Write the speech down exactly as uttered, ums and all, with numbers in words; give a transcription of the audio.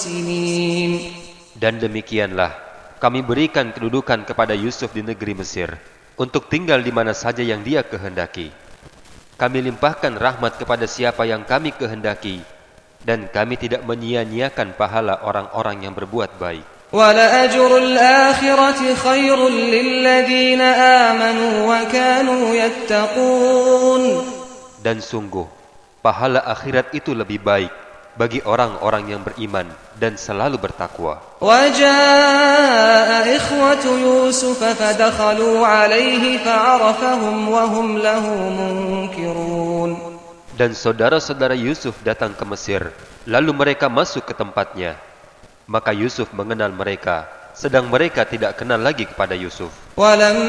Dan demikianlah kami berikan kedudukan kepada Yusuf di negeri Mesir untuk tinggal di mana saja yang dia kehendaki. Kami limpahkan rahmat kepada siapa yang kami kehendaki, dan kami tidak menyia-nyiakan pahala orang-orang yang berbuat baik. وَلَأَجْرُ الْآخِرَةِ خَيْرٌ لِلَّذِينَ آمَنُوا وَكَانُوا يَتَّقُونَ. Dan sungguh pahala akhirat itu lebih baik bagi orang-orang yang beriman dan selalu bertakwa. وَجَاءَ إِخْوَةُ يُوسُفَ فَدَخَلُوا عَلَيْهِ فَعَرَفَهُمْ وَهُمْ لَهُ مُنْكِرُونَ. Dan saudara-saudara Yusuf datang ke Mesir, lalu mereka masuk ke tempatnya. Maka Yusuf mengenal mereka, sedang mereka tidak kenal lagi kepada Yusuf.